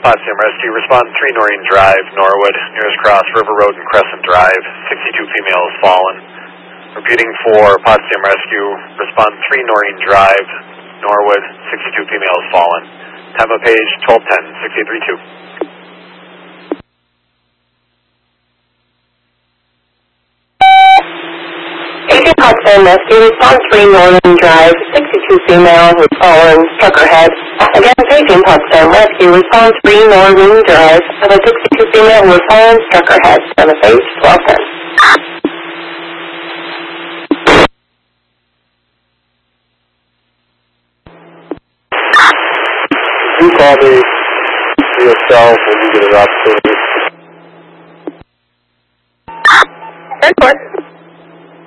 Potsdam Rescue. Respond 3 Noreen Drive, Norwood, nearest cross, River Road and Crescent Drive. 62 females fallen. Repeating for Potsdam Rescue. Respond 3 Noreen Drive, Norwood, 62 females fallen. Time of page 1210, 6832. Potsdam Rescue, response 3 Northern Drive, 62 female who fallen, struck her head. Again, paging Potsdam Rescue, response 3 Northern Drive, of a 62 female who was fallen, struck her head. On the face, 1210. You call me yourself when you get an opportunity. Report.